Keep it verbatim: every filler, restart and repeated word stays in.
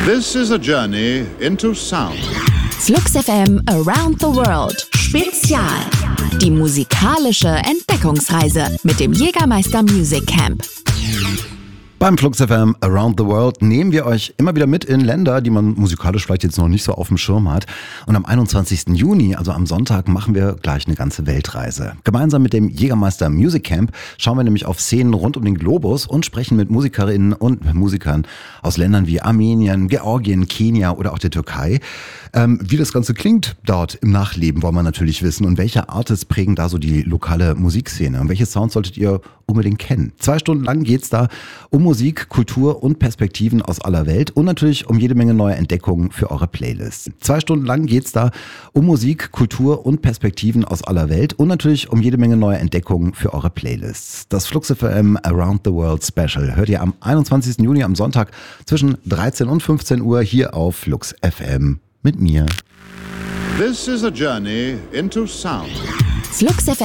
This is a journey into sound. Flux F M Around the World Spezial. Die musikalische Entdeckungsreise mit dem Jägermeister Music Camp. Beim Flux F M Around the World nehmen wir euch immer wieder mit in Länder, die man musikalisch vielleicht jetzt noch nicht so auf dem Schirm hat. Und am einundzwanzigsten Juni, also am Sonntag, machen wir gleich eine ganze Weltreise. Gemeinsam mit dem Jägermeister Music Camp schauen wir nämlich auf Szenen rund um den Globus und sprechen mit Musikerinnen und Musikern aus Ländern wie Armenien, Georgien, Kenia oder auch der Türkei. Ähm, wie das Ganze klingt dort im Nachleben, wollen wir natürlich wissen. Und welche Artists prägen da so die lokale Musikszene? Und welche Sounds solltet ihr unbedingt kennen? Zwei Stunden lang geht's da um Musik, Kultur und Perspektiven aus aller Welt und natürlich um jede Menge neue Entdeckungen für eure Playlists. Zwei Stunden lang geht's da um Musik, Kultur und Perspektiven aus aller Welt und natürlich um jede Menge neue Entdeckungen für eure Playlists. Das Flux F M Around the World Special hört ihr am einundzwanzigsten Juni am Sonntag zwischen dreizehn und fünfzehn Uhr hier auf Flux F M mit mir. This is a journey into sound. Flux F